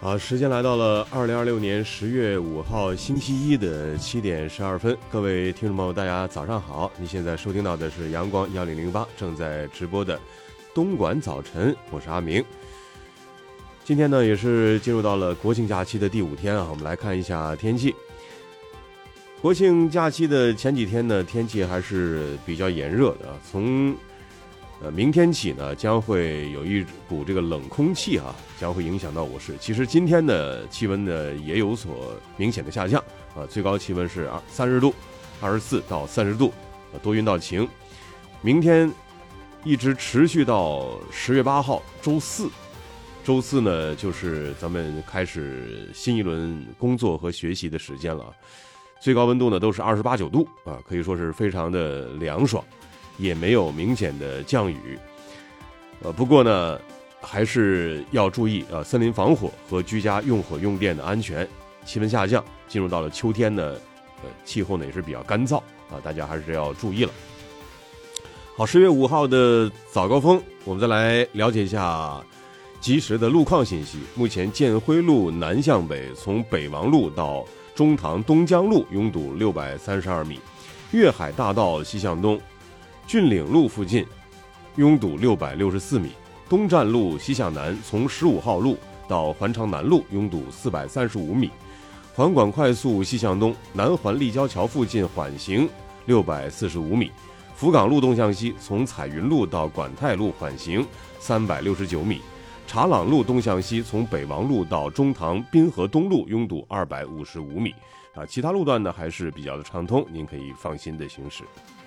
好，时间来到了2026年10月5号星期一的7点12分，各位听众朋友，大家早上好！你现在收听到的是阳光1008正在直播的东莞早晨，我是阿明。今天呢，也是进入到了国庆假期的第5天啊，我们来看一下天气。国庆假期的前几天呢，天气还是比较炎热的，从明天起呢，将会有一股这个冷空气将会影响到我市。其实今天的气温呢也有所明显的下降最高气温是30度，24到30度，多云到晴。明天一直持续到10月8号周四。周四呢，就是咱们开始新一轮工作和学习的时间了。最高温度呢都是28、9度可以说是非常的凉爽。也没有明显的降雨，不过呢，还是要注意森林防火和居家用火用电的安全。气温下降，进入到了秋天呢，气候呢也是比较干燥大家还是要注意了。好，10月5号的早高峰，我们再来了解一下及时的路况信息。目前建辉路南向北，从北王路到中塘东江路拥堵632米，粤海大道西向东峻岭路附近拥堵664米，东站路西向南从15号路到环昌南路拥堵435米，环广快速西向东南环立交桥附近缓行645米，福港路东向西从彩云路到管泰路缓行369米，茶朗路东向西从北王路到中塘滨河东路拥堵255米其他路段呢还是比较的畅通，您可以放心的行驶。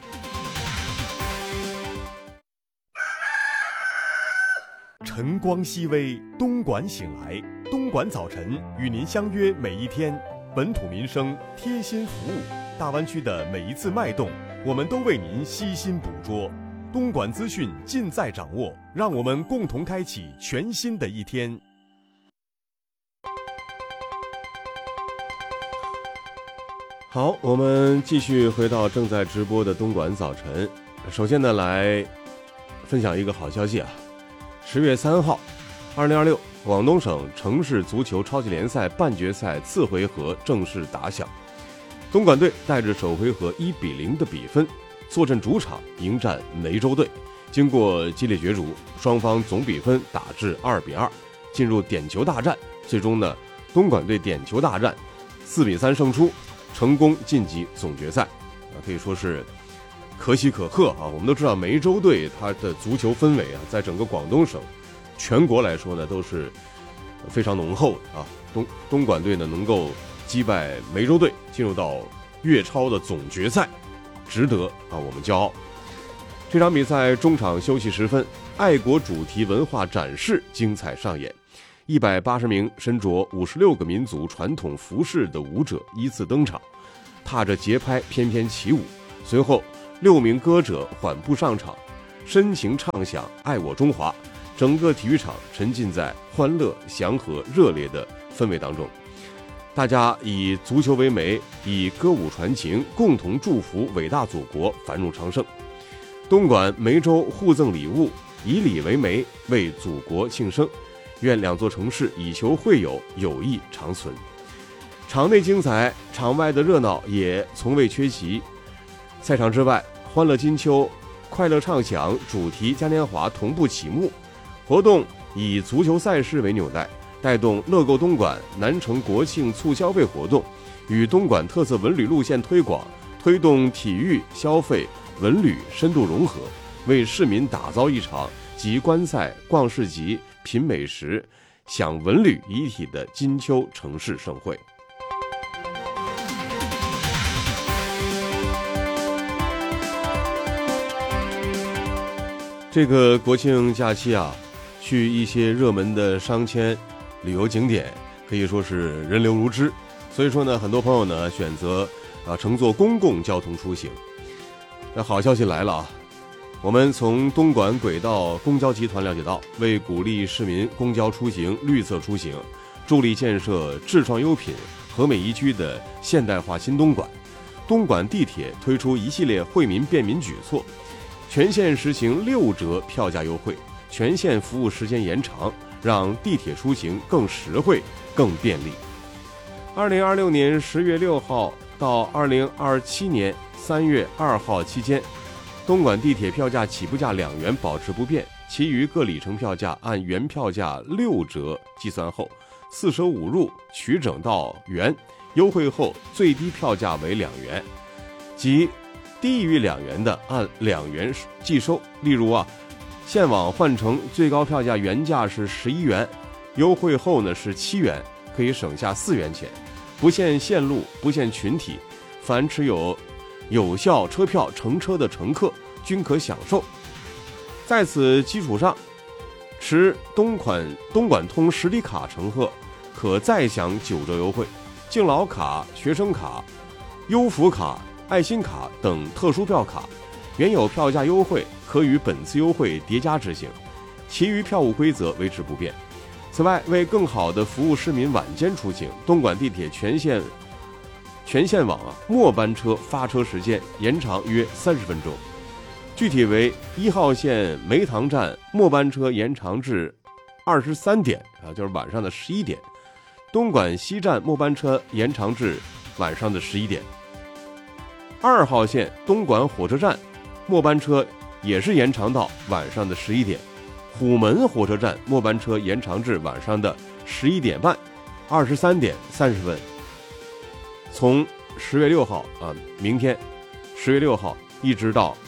晨光熹微，东莞醒来，东莞早晨与您相约每一天，本土民生贴心服务，大湾区的每一次脉动，我们都为您悉心捕捉。东莞资讯尽在掌握，让我们共同开启全新的一天。 好，我们继续回到正在直播的东莞早晨。首先呢，来分享一个好消息10月3号，2026广东省城市足球超级联赛半决赛次回合正式打响。东莞队带着首回合1比0的比分，坐镇主场迎战梅州队。经过激烈角逐，双方总比分打至2比2，进入点球大战。最终呢，东莞队点球大战4比3胜出，成功晋级总决赛可以说是可喜可贺我们都知道梅州队它的足球氛围在整个广东省全国来说呢都是非常浓厚的东莞队呢能够击败梅州队进入到粤超的总决赛，值得我们骄傲。这场比赛中场休息时分，爱国主题文化展示精彩上演，180名身着56个民族传统服饰的舞者依次登场，踏着节拍翩翩起舞。随后6名歌者缓步上场，深情唱响《爱我中华》，整个体育场沉浸在欢乐、祥和、热烈的氛围当中。大家以足球为媒，以歌舞传情，共同祝福伟大祖国繁荣昌盛。东莞、梅州互赠礼物，以礼为媒，为祖国庆生。愿两座城市以球会友，友谊长存。场内精彩，场外的热闹也从未缺席。赛场之外，欢乐金秋、快乐畅享主题嘉年华同步启幕。活动以足球赛事为纽带，带动乐购东莞南城国庆促消费活动，与东莞特色文旅路线推广，推动体育、消费、文旅深度融合，为市民打造一场集观赛、逛市集、品美食、享文旅一体的金秋城市盛会。这个国庆假期去一些热门的商圈、旅游景点可以说是人流如织，所以说呢，很多朋友呢选择乘坐公共交通出行。那好消息来了我们从东莞轨道公交集团了解到，为鼓励市民公交出行、绿色出行，助力建设智创优品、和美宜居的现代化新东莞，东莞地铁推出一系列惠民便民举措，全线实行6折票价优惠，全线服务时间延长， 让地铁出行更实惠、更便利。2026年10月6号到2027年3月2号期间，东莞地铁票价起步价2元保持不变，其余各里程票价按原票价6折计算后，4舍5入取整到元，优惠后最低票价为2元，即低于2元的按2元计收。例如线网换乘最高票价原价是11元，优惠后呢是7元，可以省下4元钱。不限线路，不限群体，凡持有效车票乘车的乘客均可享受。在此基础上，持东莞通实体卡乘客可再享9折优惠，敬老卡、学生卡、优福卡、爱心卡等特殊票卡，原有票价优惠可与本次优惠叠加执行，其余票务规则维持不变。此外，为更好地服务市民晚间出行，东莞地铁全线网末班车发车时间延长约30分钟，具体为1号线梅塘站末班车延长至23点就是晚上的11点，东莞西站末班车延长至晚上的11点，2号线东莞火车站末班车也是延长到晚上的11点，虎门火车站末班车延长至晚上的11点半，23点30分。从10月6号明天10月6号一直到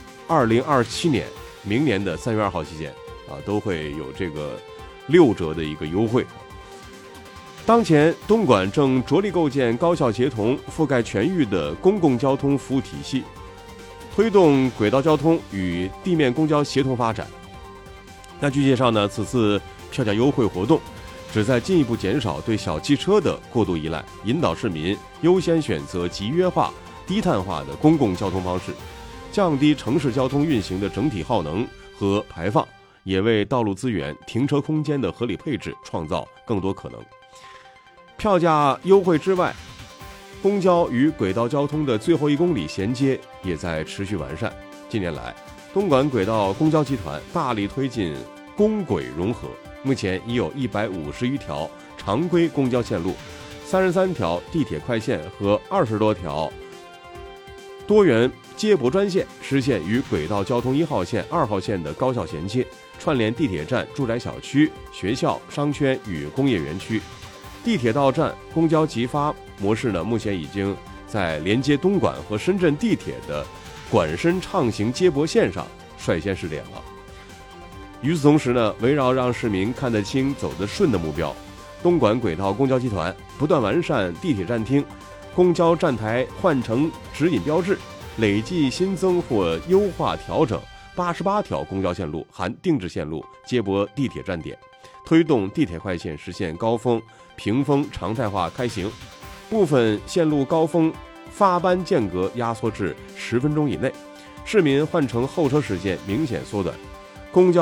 2027年明年的3月2号期间都会有这个6折的一个优惠。当前东莞正着力构建高效协同、覆盖全域的公共交通服务体系，推动轨道交通与地面公交协同发展。那据介绍呢，此次票价优惠活动旨在进一步减少对小汽车的过度依赖，引导市民优先选择集约化、低碳化的公共交通方式，降低城市交通运行的整体耗能和排放，也为道路资源、停车空间的合理配置创造更多可能。票价优惠之外，公交与轨道交通的最后1公里衔接也在持续完善。近年来，东莞轨道公交集团大力推进公轨融合，目前已有150余条常规公交线路、33条地铁快线和20多条多元接驳专线实现与轨道交通1号线、2号线的高效衔接，串联地铁站、住宅小区、学校、商圈与工业园区。地铁到站公交急发模式呢，目前已经在连接东莞和深圳地铁的莞深畅行接驳线上率先试点了。与此同时呢，围绕让市民看得清、走得顺的目标，东莞轨道公交集团不断完善地铁站厅、公交站台换乘指引标志，累计新增或优化调整88条公交线路含定制线路接驳地铁站点，推动地铁快线实现高峰、平峰常态化开行，部分线路高峰发班间隔压缩至10分钟以内，市民换乘候车时间明显缩短。公交